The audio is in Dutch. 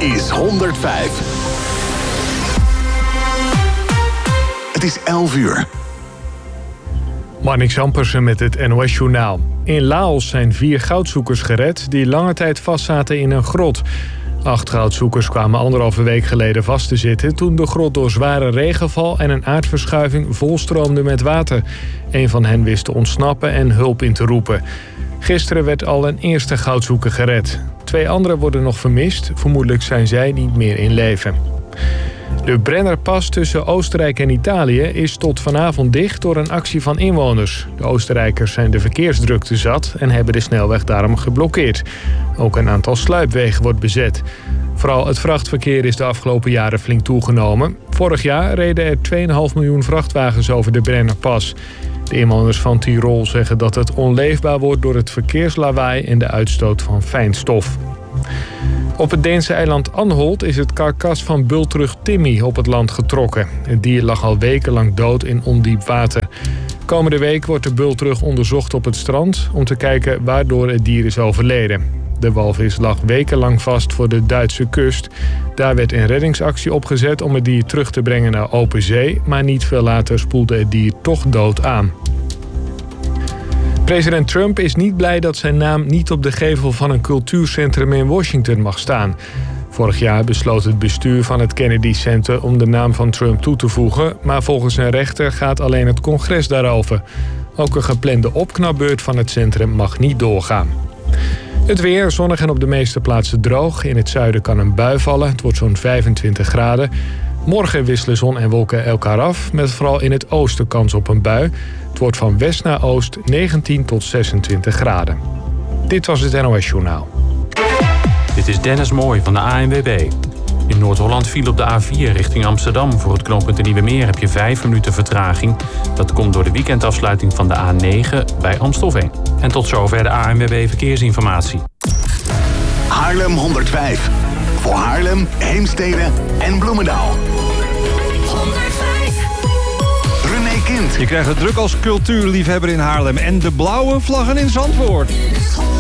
is 105. Het is 11 uur. Marnix Ampersen met het NOS-journaal. In Laos zijn 4 goudzoekers gered die lange tijd vastzaten in een grot. 8 goudzoekers kwamen 1,5 week geleden vast te zitten toen de grot door zware regenval en een aardverschuiving volstroomde met water. Een van hen wist te ontsnappen en hulp in te roepen. Gisteren werd al een eerste goudzoeker gered. 2 anderen worden nog vermist. Vermoedelijk zijn zij niet meer in leven. De Brennerpas tussen Oostenrijk en Italië is tot vanavond dicht door een actie van inwoners. De Oostenrijkers zijn de verkeersdrukte zat en hebben de snelweg daarom geblokkeerd. Ook een aantal sluipwegen wordt bezet. Vooral het vrachtverkeer is de afgelopen jaren flink toegenomen. Vorig jaar reden er 2,5 miljoen vrachtwagens over de Brennerpas. De inwoners van Tirol zeggen dat het onleefbaar wordt door het verkeerslawaai en de uitstoot van fijnstof. Op het Deense eiland Anholt is het karkas van bultrug Timmy op het land getrokken. Het dier lag al wekenlang dood in ondiep water. Komende week wordt de bultrug onderzocht op het strand om te kijken waardoor het dier is overleden. De walvis lag wekenlang vast voor de Duitse kust. Daar werd een reddingsactie opgezet om het dier terug te brengen naar open zee, maar niet veel later spoelde het dier toch dood aan. President Trump is niet blij dat zijn naam niet op de gevel van een cultuurcentrum in Washington mag staan. Vorig jaar besloot het bestuur van het Kennedy Center om de naam van Trump toe te voegen, maar volgens een rechter gaat alleen het congres daarover. Ook een geplande opknapbeurt van het centrum mag niet doorgaan. Het weer, zonnig en op de meeste plaatsen droog. In het zuiden kan een bui vallen, het wordt zo'n 25 graden. Morgen wisselen zon en wolken elkaar af, met vooral in het oosten kans op een bui. Het wordt van west naar oost 19 tot 26 graden. Dit was het NOS Journaal. Dit is Dennis Mooij van de ANWB. In Noord-Holland viel op de A4 richting Amsterdam. Voor het knooppunt de Nieuwe Meer heb je 5 minuten vertraging. Dat komt door de weekendafsluiting van de A9 bij Amstelveen. En tot zover de ANWB Verkeersinformatie. Haarlem 105. Voor Haarlem, Heemstede en Bloemendaal. 105. René Kind. Je krijgt het druk als cultuurliefhebber in Haarlem en de blauwe vlaggen in Zandvoort.